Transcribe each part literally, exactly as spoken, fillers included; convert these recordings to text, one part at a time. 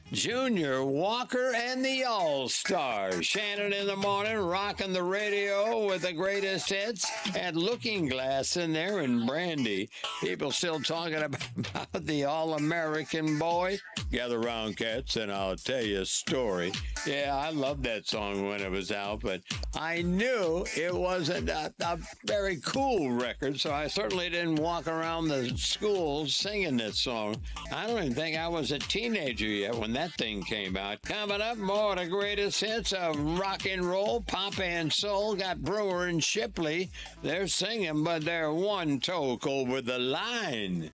Junior Walker and the All-Stars. Shannon in the morning, rocking the radio with the greatest hits. And Looking Glass in there and Brandy. People still talking about, about the All-American boy. Gather round, cats, and I'll tell you a story. Yeah, I loved that song when it was out, but I knew it wasn't a, a very cool record, so I certainly didn't walk around the schools singing this song. I don't even think I was a teenager yet when that thing came out. Coming up, more of the greatest hits of rock and roll, pop and soul. Got Brewer and Shipley. They're singing, but they're one toke over the line.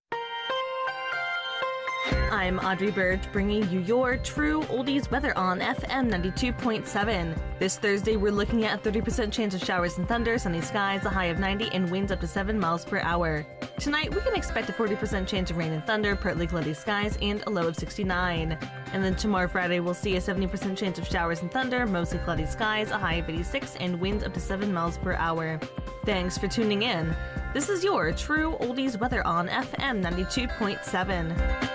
I'm Audrey Bird, bringing you your true oldies weather on F M ninety-two point seven. This Thursday, we're looking at a thirty percent chance of showers and thunder, sunny skies, a high of ninety, and winds up to seven miles per hour. Tonight, we can expect a forty percent chance of rain and thunder, partly cloudy skies, and a low of sixty-nine. And then tomorrow, Friday, we'll see a seventy percent chance of showers and thunder, mostly cloudy skies, a high of eighty-six, and winds up to seven miles per hour. Thanks for tuning in. This is your true oldies weather on F M ninety-two point seven.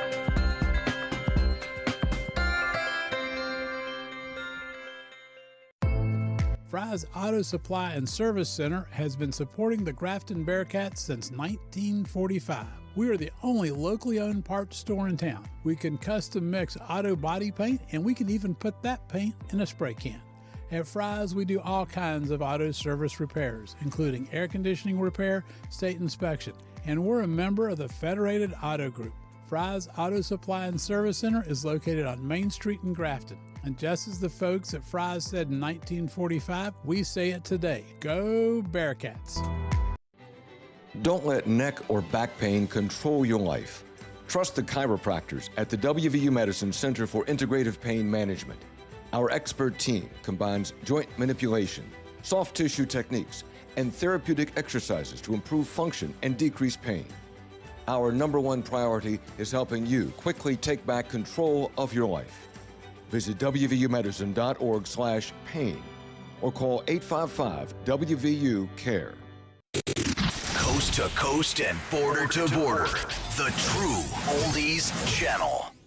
Fry's Auto Supply and Service Center has been supporting the Grafton Bearcats since nineteen forty-five. We are the only locally owned parts store in town. We can custom mix auto body paint, and we can even put that paint in a spray can. At Fry's, we do all kinds of auto service repairs, including air conditioning repair, state inspection, and we're a member of the Federated Auto Group. Fry's Auto Supply and Service Center is located on Main Street in Grafton. And just as the folks at Fry's said in nineteen forty-five, we say it today. Go Bearcats! Don't let neck or back pain control your life. Trust the chiropractors at the W V U Medicine Center for Integrative Pain Management. Our expert team combines joint manipulation, soft tissue techniques, and therapeutic exercises to improve function and decrease pain. Our number one priority is helping you quickly take back control of your life. Visit W V U medicine dot org slash pain or call eight five five W V U care. Coast to coast and border to border. The true Oldies Channel.